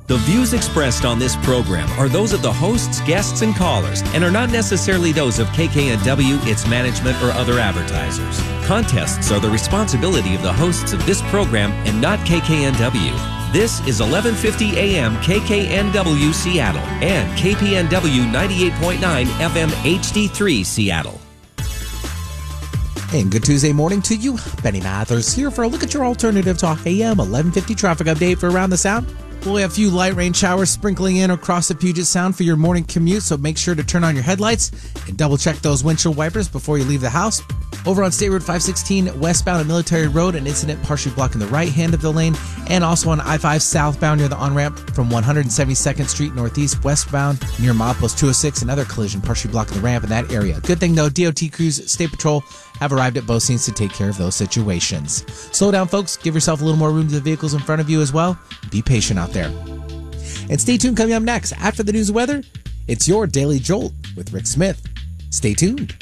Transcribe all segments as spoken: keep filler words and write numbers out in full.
The views expressed on this program are those of the hosts, guests, and callers and are not necessarily those of K K N W, its management, or other advertisers. Contests are the responsibility of the hosts of this program and not K K N W. This is eleven fifty A M K K N W Seattle and K P N W ninety-eight point nine F M H D three Seattle. And good Tuesday morning to you. Benny Mathers here for a look at your alternative talk A M eleven fifty traffic update for Around the Sound. We'll have a few light rain showers sprinkling in across the Puget Sound for your morning commute, so make sure to turn on your headlights and double check those windshield wipers before you leave the house. Over on State Road five sixteen westbound at Military Road, an incident partially blocking the right hand of the lane, and also on I five southbound near the on-ramp from one hundred seventy-second Street Northeast westbound near milepost two oh six, another collision partially blocking the ramp in that area. Good thing though, D O T crews, State Patrol have arrived at both scenes to take care of those situations. Slow down, folks. Give yourself a little more room to the vehicles in front of you as well. Be patient out there. And stay tuned. Coming up next, after the news and weather, it's your Daily Jolt with Rick Smith. Stay tuned.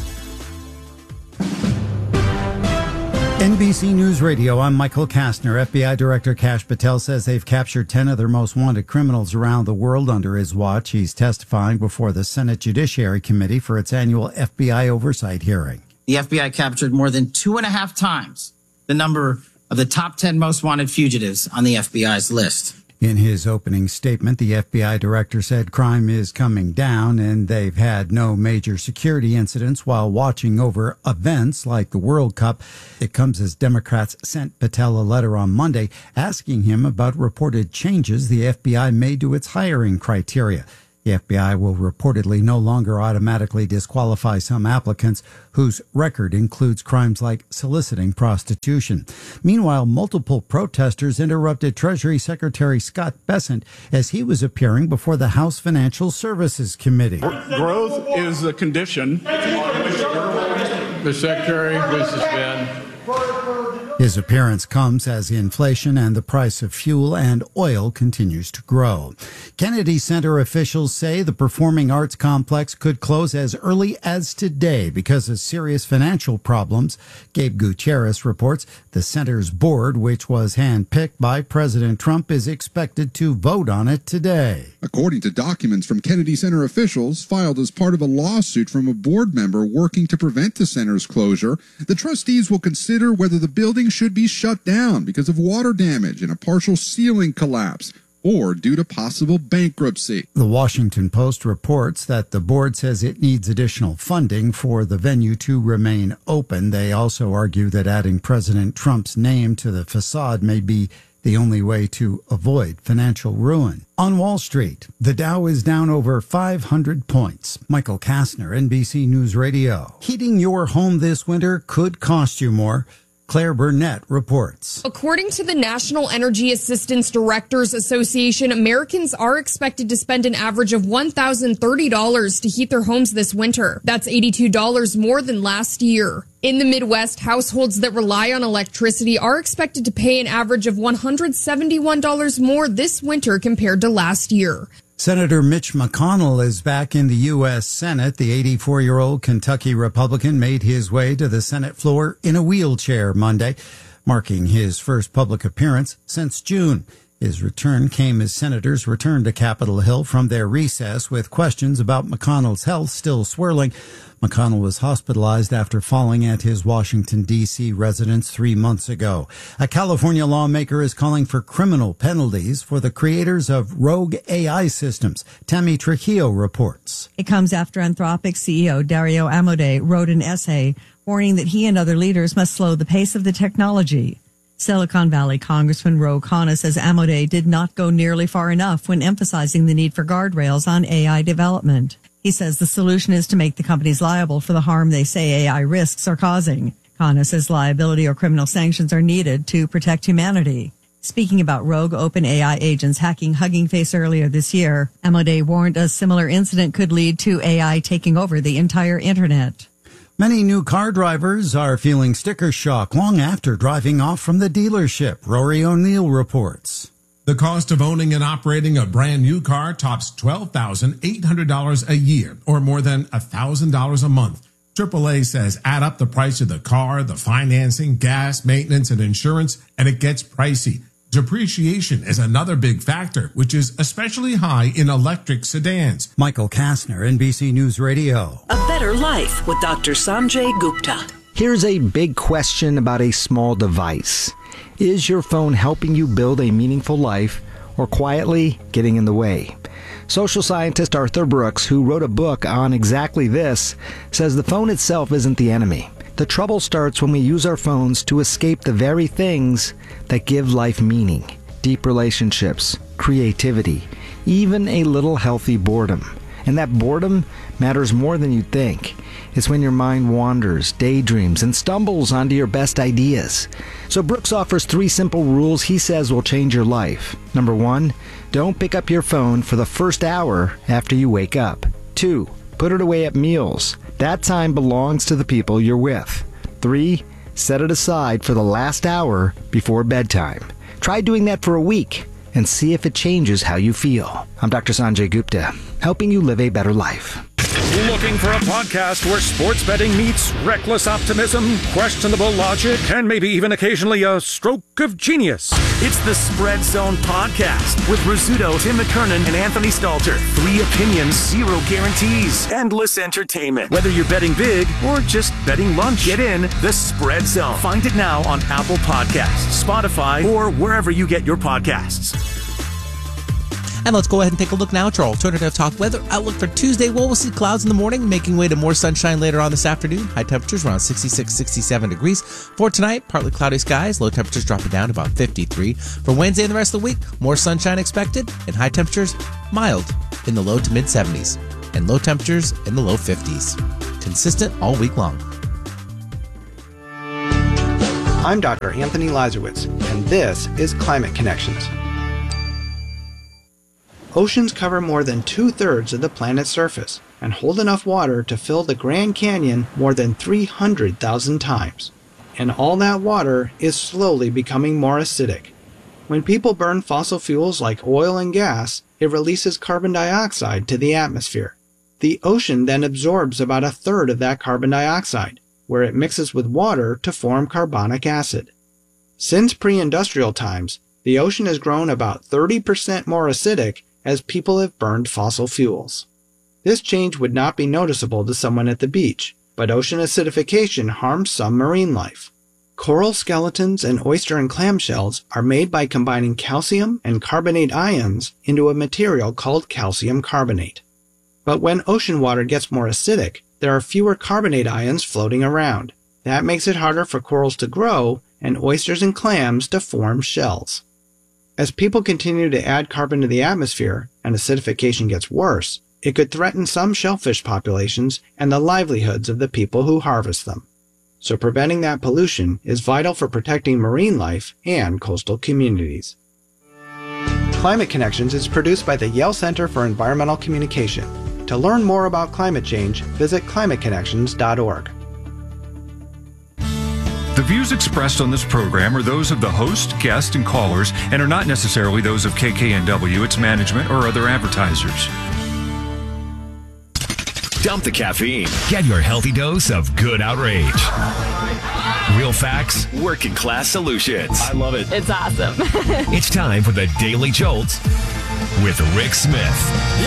N B C News Radio, I'm Michael Kastner. F B I Director Kash Patel says they've captured ten of their most wanted criminals around the world under his watch. He's testifying before the Senate Judiciary Committee for its annual F B I oversight hearing. The F B I captured more than two and a half times the number of the top ten most wanted fugitives on the F B I's list. In his opening statement, the F B I director said crime is coming down and they've had no major security incidents while watching over events like the World Cup. It comes as Democrats sent Patel a letter on Monday asking him about reported changes the F B I made to its hiring criteria. The F B I will reportedly no longer automatically disqualify some applicants whose record includes crimes like soliciting prostitution. Meanwhile, multiple protesters interrupted Treasury Secretary Scott Bessent as he was appearing before the House Financial Services Committee. Growth is the condition. The Secretary will suspend. His appearance comes as inflation and the price of fuel and oil continues to grow. Kennedy Center officials say the Performing Arts Complex could close as early as today because of serious financial problems. Gabe Gutierrez reports the center's board, which was handpicked by President Trump, is expected to vote on it today. According to documents from Kennedy Center officials filed as part of a lawsuit from a board member working to prevent the center's closure, the trustees will consider whether the building should be shut down because of water damage and a partial ceiling collapse, or due to possible bankruptcy. The Washington Post reports that the board says it needs additional funding for the venue to remain open. They also argue that adding President Trump's name to the facade may be the only way to avoid financial ruin. On Wall Street, the Dow is down over five hundred points. Michael Kastner, N B C News Radio. Heating your home this winter could cost you more. Claire Burnett reports. According to the National Energy Assistance Directors Association, Americans are expected to spend an average of one thousand thirty dollars to heat their homes this winter. That's eighty-two dollars more than last year. In the Midwest, households that rely on electricity are expected to pay an average of one hundred seventy-one dollars more this winter compared to last year. Senator Mitch McConnell is back in the U S Senate. The eighty-four-year-old Kentucky Republican made his way to the Senate floor in a wheelchair Monday, marking his first public appearance since June. His return came as senators returned to Capitol Hill from their recess with questions about McConnell's health still swirling. McConnell was hospitalized after falling at his Washington, D C residence three months ago. A California lawmaker is calling for criminal penalties for the creators of rogue A I systems. Tammy Trujillo reports. It comes after Anthropic C E O Dario Amodei wrote an essay warning that he and other leaders must slow the pace of the technology. Silicon Valley Congressman Ro Khanna says Amodei did not go nearly far enough when emphasizing the need for guardrails on A I development. He says the solution is to make the companies liable for the harm they say A I risks are causing. Khanna says liability or criminal sanctions are needed to protect humanity. Speaking about rogue OpenAI agents hacking Hugging Face earlier this year, Amodei warned a similar incident could lead to A I taking over the entire internet. Many new car drivers are feeling sticker shock long after driving off from the dealership. Rory O'Neill reports. The cost of owning and operating a brand new car tops twelve thousand eight hundred dollars a year, or more than one thousand dollars a month. triple A says add up the price of the car, the financing, gas, maintenance, and insurance, and it gets pricey. Depreciation is another big factor, which is especially high in electric sedans. Michael Kastner, N B C News Radio. A Better Life with Doctor Sanjay Gupta. Here's a big question about a small device. Is your phone helping you build a meaningful life or quietly getting in the way? Social scientist Arthur Brooks, who wrote a book on exactly this, says the phone itself isn't the enemy. The trouble starts when we use our phones to escape the very things that give life meaning. Deep relationships, creativity, even a little healthy boredom. And that boredom matters more than you think. It's when your mind wanders, daydreams, and stumbles onto your best ideas. So Brooks offers three simple rules he says will change your life. Number one, don't pick up your phone for the first hour after you wake up. Two, put it away at meals. That time belongs to the people you're with. Three, set it aside for the last hour before bedtime. Try doing that for a week and see if it changes how you feel. I'm Doctor Sanjay Gupta, helping you live a better life. Looking for a podcast where sports betting meets reckless optimism, questionable logic, and maybe even occasionally a stroke of genius? It's the Spread Zone Podcast with Rizzuto, Tim McKernan, and Anthony Stalter. Three opinions, zero guarantees, endless entertainment. Whether you're betting big or just betting lunch, get in the Spread Zone. Find it now on Apple Podcasts, Spotify, or wherever you get your podcasts. And let's go ahead and take a look now at our alternative talk weather outlook for Tuesday. Well, we'll see clouds in the morning, making way to more sunshine later on this afternoon. High temperatures around sixty-six, sixty-seven degrees. For tonight, partly cloudy skies, low temperatures dropping down to about fifty-three. For Wednesday and the rest of the week, more sunshine expected, and high temperatures mild in the low to mid seventies, and low temperatures in the low fifties. Consistent all week long. I'm Doctor Anthony Lazarowitz, and this is Climate Connections. Oceans cover more than two-thirds of the planet's surface and hold enough water to fill the Grand Canyon more than three hundred thousand times. And all that water is slowly becoming more acidic. When people burn fossil fuels like oil and gas, it releases carbon dioxide to the atmosphere. The ocean then absorbs about a third of that carbon dioxide, where it mixes with water to form carbonic acid. Since pre-industrial times, the ocean has grown about thirty percent more acidic as people have burned fossil fuels. This change would not be noticeable to someone at the beach, but ocean acidification harms some marine life. Coral skeletons and oyster and clam shells are made by combining calcium and carbonate ions into a material called calcium carbonate. But when ocean water gets more acidic, there are fewer carbonate ions floating around. That makes it harder for corals to grow and oysters and clams to form shells. As people continue to add carbon to the atmosphere and acidification gets worse, it could threaten some shellfish populations and the livelihoods of the people who harvest them. So preventing that pollution is vital for protecting marine life and coastal communities. Climate Connections is produced by the Yale Center for Environmental Communication. To learn more about climate change, visit climate connections dot org. The views expressed on this program are those of the host, guest, and callers, and are not necessarily those of K K N W, its management, or other advertisers. Dump the caffeine. Get your healthy dose of good outrage. Real facts, working class solutions. I love it. It's awesome. It's time for the Daily Jolt with Rick Smith.